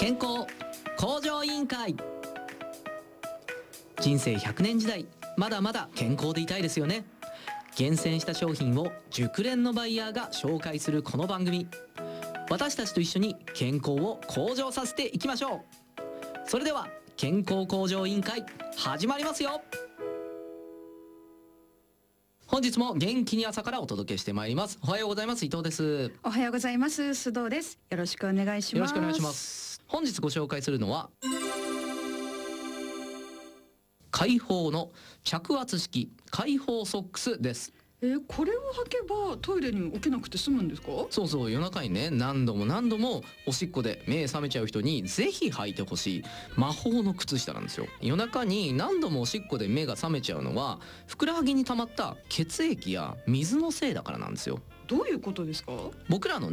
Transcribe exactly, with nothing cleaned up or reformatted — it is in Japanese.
健康向上委員会。人生ひゃくねん時代、まだまだ健康でいたいですよね。厳選した商品を熟練のバイヤーが紹介するこの番組、私たちと一緒に健康を向上させていきましょう。それでは健康向上委員会始まりますよ。本日も元気に朝からお届けしてまいります。おはようございます。伊藤です。 おはようございます。須藤です。よろしくお願いします。 よろしくお願いします。本日ご紹介するのは開放の着圧式開放ソックスです。 えー、これを履けばトイレに起きなくて済むんですか？ そうそう、夜中にね、何度も何度もおしっこで目覚めちゃう人にぜひ履いてほしい魔法の靴下なんですよ。夜中に何度もおしっこで目が覚めちゃうのは、ふくらはぎに溜まった血液や水のせいだからなんですよ。 どういうことですか？ 僕らの